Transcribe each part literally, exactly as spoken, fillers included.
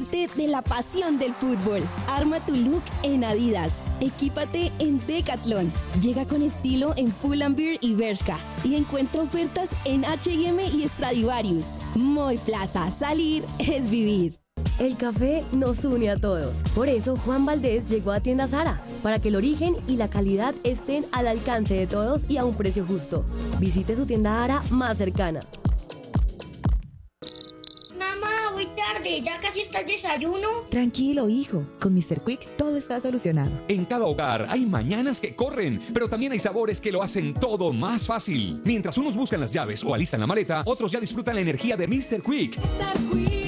sentirte de la pasión del fútbol. Arma tu look en Adidas. Equípate en Decathlon. Llega con estilo en Pull&Bear y Bershka. Y encuentra ofertas en H y M y Stradivarius. Moy Plaza. Salir es vivir. El café nos une a todos. Por eso Juan Valdés llegó a Tienda Zara, para que el origen y la calidad estén al alcance de todos y a un precio justo. Visite su tienda Zara más cercana. Mamá, voy tarde, ya casi está el desayuno. Tranquilo, hijo, con míster Quick todo está solucionado. En cada hogar hay mañanas que corren, pero también hay sabores que lo hacen todo más fácil. Mientras unos buscan las llaves o alistan la maleta, otros ya disfrutan la energía de míster Quick. míster Quick.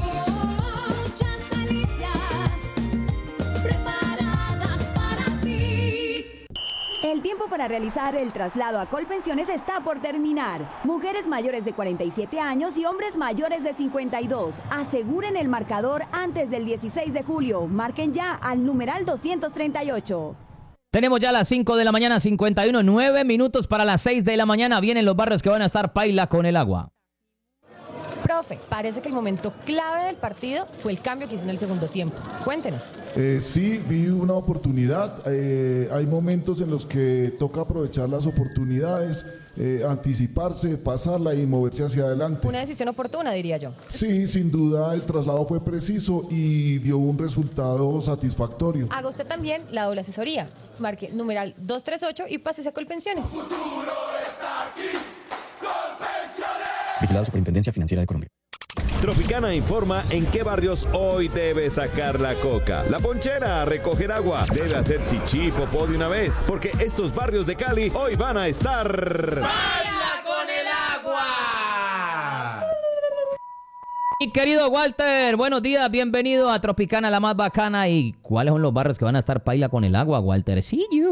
El tiempo para realizar el traslado a Colpensiones está por terminar. Mujeres mayores de cuarenta y siete años y hombres mayores de cincuenta y dos. Aseguren el marcador antes del dieciséis de julio. Marquen ya al numeral doscientos treinta y ocho. Tenemos ya las cinco de la mañana, cincuenta y uno, nueve minutos para las seis de la mañana. Vienen los barrios que van a estar paila con el agua. Profe, parece que el momento clave del partido fue el cambio que hizo en el segundo tiempo. Cuéntenos. Eh, sí, vi una oportunidad. Eh, hay momentos en los que toca aprovechar las oportunidades, eh, anticiparse, pasarla y moverse hacia adelante. Una decisión oportuna, diría yo. Sí, sin duda el traslado fue preciso y dio un resultado satisfactorio. Haga usted también la doble asesoría. Marque numeral doscientos treinta y ocho y pásese a Colpensiones. Vigilado Superintendencia Financiera de Colombia. Tropicana informa en qué barrios hoy debe sacar la coca. La ponchera a recoger agua. Debe hacer chichi y popó de una vez, porque estos barrios de Cali hoy van a estar... ¡Baila con el agua! Mi querido Walter, buenos días, bienvenido a Tropicana, la más bacana. ¿Y cuáles son los barrios que van a estar paila con el agua, Walter? Sí, yo.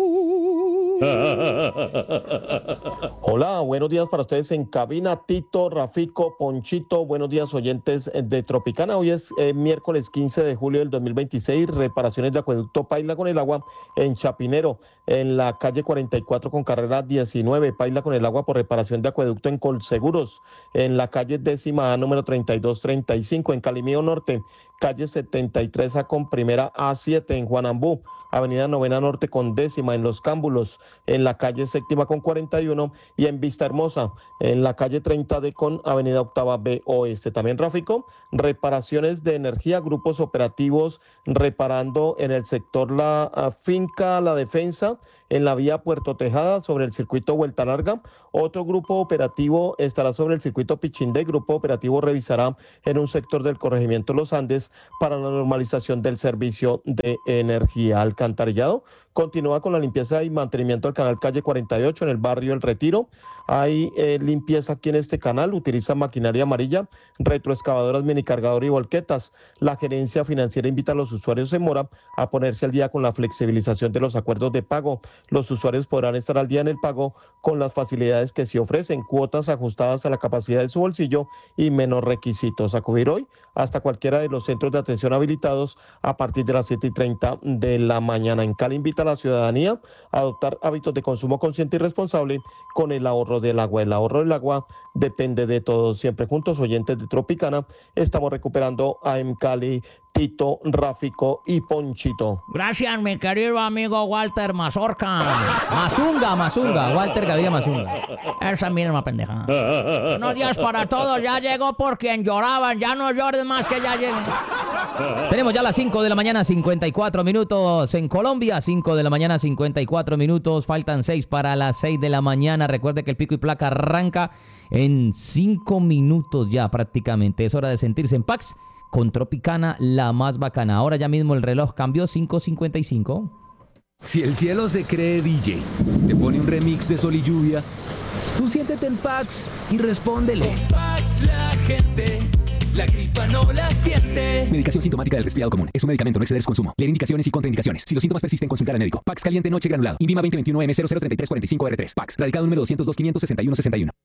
Hola, buenos días para ustedes en cabina, Tito, Rafico, Ponchito, buenos días oyentes de Tropicana. Hoy es eh, miércoles quince de julio del dos mil veintiséis, reparaciones de acueducto paila con el agua en Chapinero, en la calle cuarenta y cuatro con carrera diecinueve, paila con el agua por reparación de acueducto en Colseguros, en la calle décima A número treinta y dos treinta y cinco, en Calimío Norte, calle setenta y tres A con primera A siete, en Juanambú, avenida Novena Norte con décima, en Los Cámbulos, en la calle séptima con cuarenta y uno y en Vista Hermosa, en la calle treinta D con avenida Octava B Oeste. También, Ráfico, reparaciones de energía, grupos operativos reparando en el sector La uh, Finca La Defensa, en la vía Puerto Tejada sobre el circuito Vuelta Larga. Otro grupo operativo estará sobre el circuito Pichindé. Grupo operativo revisará en un sector del corregimiento Los Andes para la normalización del servicio de energía. Alcantarillado continúa con la limpieza y mantenimiento del canal calle cuarenta y ocho en el barrio El Retiro. Hay eh, limpieza aquí en este canal, utiliza maquinaria amarilla, retroexcavadoras, minicargador y volquetas. La gerencia financiera invita a los usuarios en mora a ponerse al día con la flexibilización de los acuerdos de pago. Los usuarios podrán estar al día en el pago con las facilidades que se ofrecen, cuotas ajustadas a la capacidad de su bolsillo y menos requisitos. Acudir hoy hasta cualquiera de los centros de atención habilitados a partir de las siete y treinta de la mañana. En Cali invita a la ciudadanía a adoptar hábitos de consumo consciente y responsable con el ahorro del agua. El ahorro del agua depende de todos. Siempre juntos, oyentes de Tropicana, estamos recuperando a M Cali, Tito, Ráfico y Ponchito. Gracias, mi querido amigo Walter Mazorca. Mazunga, Mazunga, Walter Gaviria Mazunga. Esa misma pendeja. Buenos días para todos, ya llegó por quien lloraban, ya no llores más que ya lleguen. Tenemos ya las cinco de la mañana, cincuenta y cuatro minutos en Colombia, cinco de la mañana, cincuenta y cuatro minutos, faltan seis para las seis de la mañana. Recuerde que el pico y placa arranca en cinco minutos ya prácticamente. Es hora de sentirse en Pax con Tropicana, la más bacana. Ahora ya mismo el reloj cambió, cinco cincuenta y cinco. Si el cielo se cree D J, te pone un remix de Sol y Lluvia, tú siéntete en Pax y respóndele. Con Pax la gente, la gripa no la siente. Medicación sintomática del resfriado común. Es un medicamento, no exceder su consumo. Leer indicaciones y contraindicaciones. Si los síntomas persisten, consultar al médico. Pax caliente noche granulado. Invima veinte veintiuno M cero cero treinta y tres cuarenta y cinco R tres. Pax. Radicado número doscientos dos, quinientos sesenta y uno, sesenta y uno.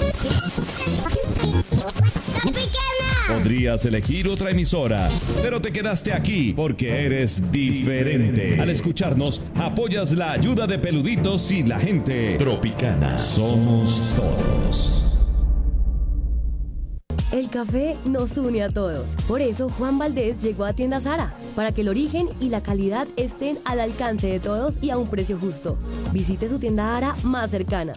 Podrías elegir otra emisora, pero te quedaste aquí porque eres diferente. Al escucharnos, apoyas la ayuda de Peluditos y la gente. Tropicana. Somos todos. El café nos une a todos. Por eso Juan Valdés llegó a Tienda Sara, para que el origen y la calidad estén al alcance de todos y a un precio justo. Visite su tienda Sara más cercana.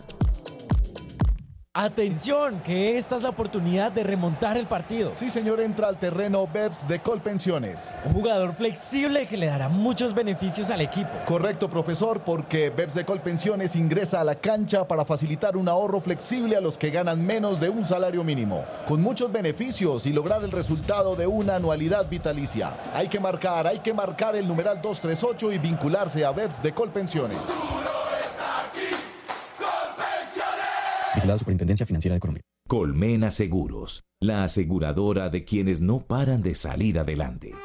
Atención, que esta es la oportunidad de remontar el partido. Sí, señor, entra al terreno Beps de Colpensiones. Un jugador flexible que le dará muchos beneficios al equipo. Correcto, profesor, porque Beps de Colpensiones ingresa a la cancha para facilitar un ahorro flexible a los que ganan menos de un salario mínimo, con muchos beneficios y lograr el resultado de una anualidad vitalicia. Hay que marcar, hay que marcar el numeral dos tres ocho y vincularse a Beps de Colpensiones. Vigilado Superintendencia Financiera de Colombia. Colmena Seguros, la aseguradora de quienes no paran de salir adelante.